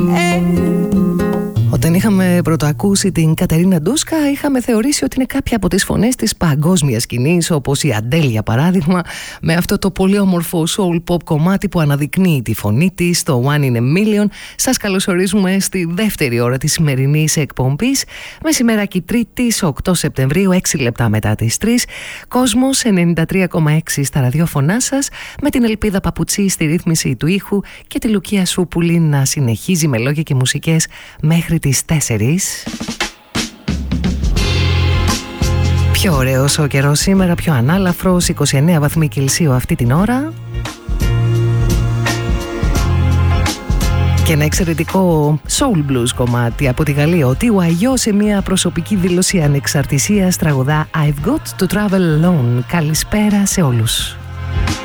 Όταν είχαμε πρωτοακούσει την Κατερίνα Ντούσκα, είχαμε θεωρήσει ότι είναι κάποια από τις φωνές της παγκόσμιας σκηνής, όπως η Αντέλ για παράδειγμα, με αυτό το πολύ όμορφο soul pop κομμάτι που αναδεικνύει τη φωνή της, το One in a Million. Σας καλωσορίζουμε στη δεύτερη ώρα της σημερινής εκπομπής, μεσημεράκι Τρίτης, 8 Σεπτεμβρίου, 6 λεπτά μετά τις 3. Κόσμος 93,6 στα ραδιόφωνά σας, με την Ελπίδα Παπουτσί στη ρύθμιση του ήχου και τη Λουκία Σούπουλη να συνεχίζει με λόγια και μουσικές μέχρι τις 4. Πιο ωραίος ο καιρός σήμερα, πιο ανάλαφρος, 29 βαθμοί Κελσίου αυτή την ώρα. Και ένα εξαιρετικό soul blues κομμάτι από τη Γαλλία. Ο TYO σε μια προσωπική δήλωση ανεξαρτησίας τραγουδά I've got to travel alone. Καλησπέρα σε όλους.